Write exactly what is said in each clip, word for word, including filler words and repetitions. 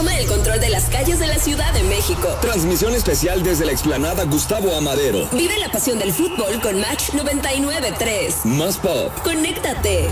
Toma el control de las calles de la Ciudad de México. Transmisión especial desde la explanada Gustavo Amadero. Vive la pasión del fútbol con Match noventa y nueve punto tres. Más pop. Conéctate.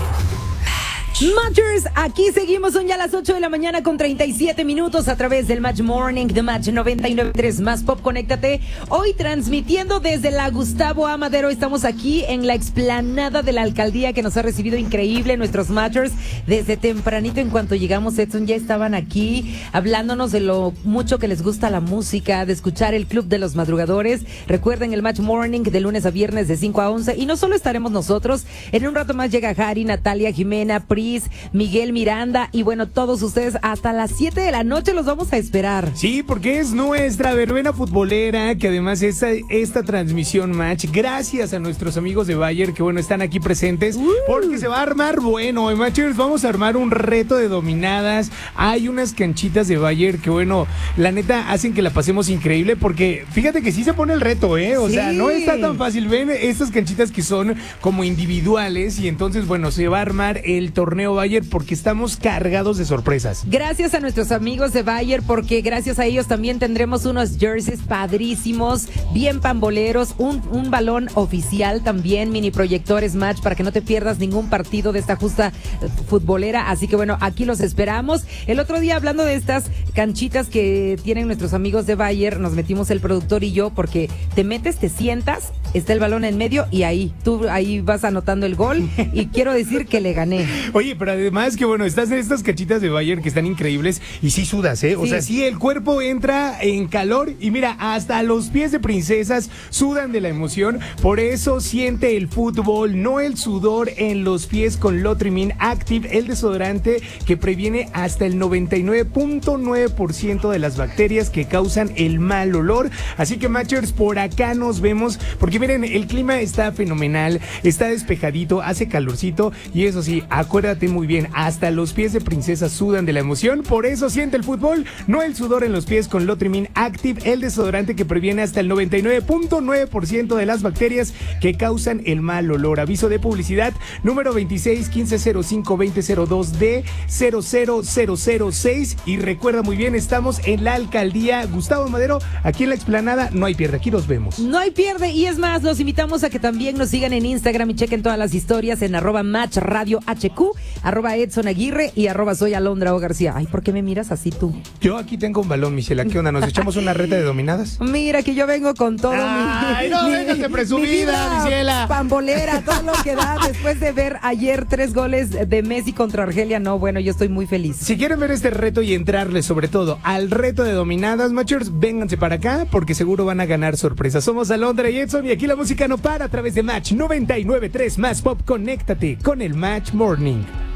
Matchers, aquí seguimos, son ya las ocho de la mañana con treinta y siete minutos a través del Match Morning de Match noventa y nueve punto tres. Más pop, conéctate. Hoy transmitiendo desde la Gustavo Amadero. Estamos aquí en la explanada de la alcaldía que nos ha recibido increíble. Nuestros Matchers desde tempranito, en cuanto llegamos, Edson, ya estaban aquí hablándonos de lo mucho que les gusta la música, de escuchar el Club de los Madrugadores. Recuerden el Match Morning de lunes a viernes de cinco a once. Y no solo estaremos nosotros, en un rato más llega Jari, Natalia, Jimena, Pri, Miguel Miranda y bueno, todos ustedes hasta las siete de la noche los vamos a esperar. Sí, porque es nuestra verbena futbolera, que además esta, esta transmisión Match, gracias a nuestros amigos de Bayer, que bueno, están aquí presentes, uh. porque se va a armar bueno, Matchers, vamos a armar un reto de dominadas. Hay unas canchitas de Bayer que bueno, la neta hacen que la pasemos increíble, porque fíjate que sí se pone el reto, eh, o sí. sea, no está tan fácil. Ven estas canchitas que son como individuales y entonces bueno, se va a armar el torneo Bayer porque estamos cargados de sorpresas. Gracias a nuestros amigos de Bayer, porque gracias a ellos también tendremos unos jerseys padrísimos, bien pamboleros, un, un balón oficial también, mini proyectores Match para que no te pierdas ningún partido de esta justa futbolera. Así que bueno, aquí los esperamos. El otro día, hablando de estas canchitas que tienen nuestros amigos de Bayer, nos metimos el productor y yo, porque te metes, te sientas, está el balón en medio y ahí, tú ahí vas anotando el gol y quiero decir que le gané. Oye, pero además que bueno, estás en estas cachitas de Bayer que están increíbles y sí sudas, ¿eh? O sí. sea, sí, el cuerpo entra en calor y mira, hasta los pies de princesas sudan de la emoción. Por eso siente el fútbol, no el sudor en los pies con Lotrimin Active, el desodorante que previene hasta el noventa y nueve punto nueve por ciento de las bacterias que causan el mal olor. Así que Matchers, por acá nos vemos, porque miren, el clima está fenomenal, está despejadito, hace calorcito y eso sí, acuérdate muy bien, hasta los pies de princesa sudan de la emoción. Por eso siente el fútbol, no el sudor en los pies con Lotrimin Active, el desodorante que previene hasta el noventa y nueve punto nueve por ciento de las bacterias que causan el mal olor. Aviso de publicidad número veintiséis quince cero cinco veinte cero dos D cero cero cero cero seis. Y recuerda muy bien, estamos en la alcaldía Gustavo Amadero, aquí en la explanada. No hay pierde, aquí nos vemos. No hay pierde, y es más, los invitamos a que también nos sigan en Instagram y chequen todas las historias en arroba Match Radio H Q, arroba Edson Aguirre y arroba soy Alondra O García. Ay, ¿por qué me miras así tú? Yo aquí tengo un balón, Michela. ¿Qué onda? ¿Nos echamos una reta de dominadas? Mira que yo vengo con todo. Ay, mi, no mi, vengas de presumida, Michela. Pambolera, todo lo que da después de ver ayer tres goles de Messi contra Argelia. No, bueno, yo estoy muy feliz. Si quieren ver este reto y entrarle sobre todo al reto de dominadas, Matchers, vénganse para acá porque seguro van a ganar sorpresas. Somos Alondra y Edson y aquí la música no para a través de Match noventa y nueve punto tres. Más pop, conéctate con el Match Morning.